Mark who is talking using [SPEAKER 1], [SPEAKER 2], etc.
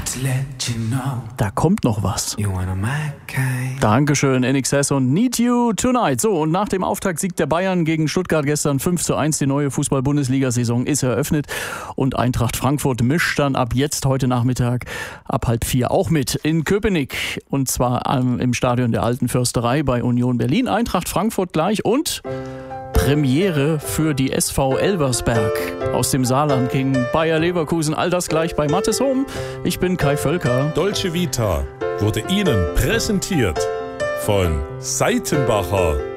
[SPEAKER 1] Da kommt noch was. Dankeschön, NXS und Need You Tonight. So, und nach dem Auftaktsieg der Bayern gegen Stuttgart gestern 5:1, die neue Fußball-Bundesliga-Saison ist eröffnet. Und Eintracht Frankfurt mischt dann ab jetzt heute Nachmittag ab 3:30 auch mit in Köpenick. Und zwar im Stadion der Alten Försterei bei Union Berlin. Eintracht Frankfurt gleich und Premiere für die SV Elversberg aus dem Saarland gegen Bayer Leverkusen. All das gleich bei Mattes Home. Ich bin Kai Völker.
[SPEAKER 2] Dolce Vita wurde Ihnen präsentiert von Seitenbacher.